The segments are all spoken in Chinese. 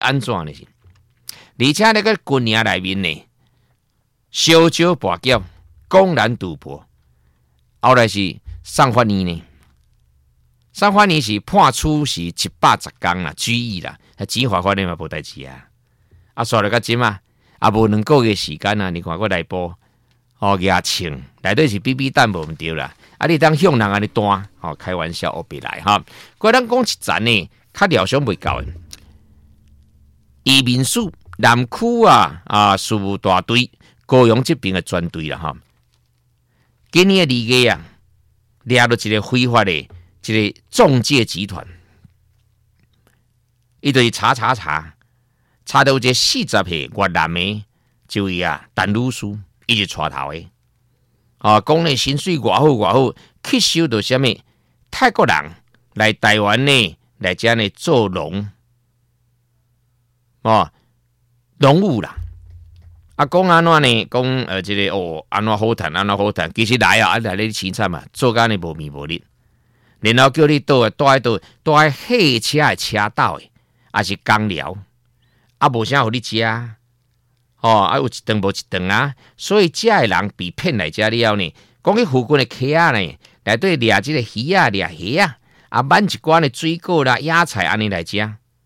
安怎呢是？而且那个军营内面呢，烧酒跋筊，公然赌博。后来是上法院呢，上法院是判处是110天啦，拘役啦，钱罚款你嘛无代志啊。啊，刷了个金啊，啊无2个月时间啊，你看我内部牙清内底是比比蛋无毋对啦。啊，你当向人安尼单，开玩笑我别来哈。过咱讲一层呢，较料想袂够的。移民署南区事务大队高雄这边的专队啦哈。今年的2月啊，抓到一个非法的一个中介集团，伊就是查到一个40岁越南的这位陈女士，伊是带头的。讲呢薪水偌好，吸收到什么泰国人来台湾呢，来这呢做农务啦。讲安怎呢？讲这个安怎好谈，其实来来你凄惨嘛，做干呢无面无力，然后叫你住喺汽车的车道的，还是工寮，无啥互你食。有一顿无一顿啊，所以这的人被骗来这了呢。讲去附近的溪啊呢，内底掠这个鱼啊、掠虾啊，买一罐的水果啦、野菜安尼来食。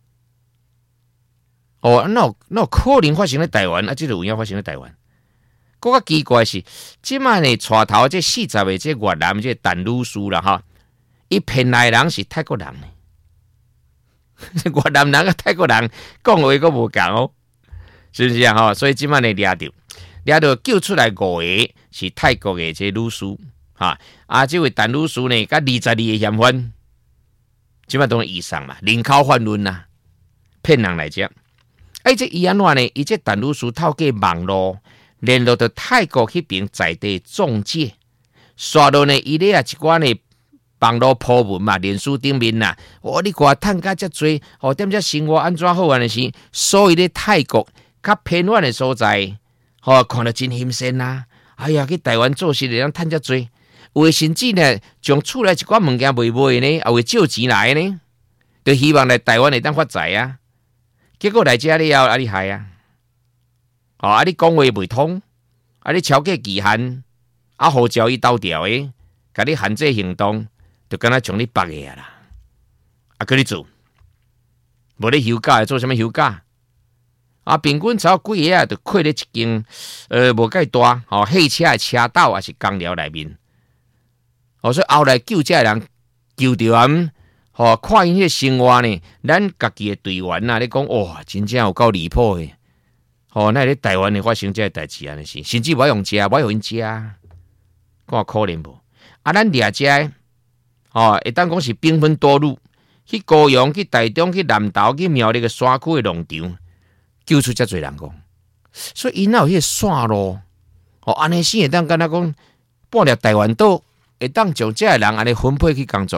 那有可能发生在台湾啊？这个有影发生在台湾。更加奇怪是，即摆呢带头这40岁这越南这陈女士啦哈，伊骗来人是泰国人呢。越南人跟泰国人讲话个无共哦。是不是啊？所以今晚呢抓到救出来5个是泰国的这女士这位陈女士呢，甲22个嫌犯，今晚都以上嘛，零口贩论呐，骗人来食。这伊安怎呢？伊这陈女士透过网络联络到泰国迄边在地中介，刷到呢伊咧一寡呢网络铺文嘛，脸书顶面呐，你看趁甲遮多，点遮生活安怎好安尼是，所以咧泰国。较偏远的所在，看得真新鲜呐！哎呀，去台湾做事会当趁遮多，有甚至呢，将厝内一寡物件卖呢，也会借钱来呢，就希望来台湾会当发财啊！结果来遮了，你害啊！你讲话袂通，你超过期限，护照伊倒掉的，甲你限制行动，就敢若将你绑个啦！叫你做，无你休假做什么休假？平均只要几个就开咧一间无介大汽车的车道还是工寮内面。所以后来救这人救着人，看因迄生活呢，咱家己的队员你讲哇，真正有够离谱的。那咧台湾的发生这代志安尼是，甚至我用食，我用因食，看可怜无？咱掠遮会当讲是兵分多路，去高雄、去台中、去南投、去苗栗个山区的农场。救出遮侪人讲，所以因有迄个线路，安尼先会当敢若讲半粒台湾岛会当将遮个人安尼分配去工作，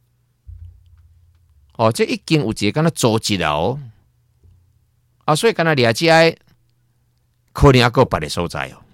这已经有一个敢若组织了所以敢若掠遮可能还有别个所在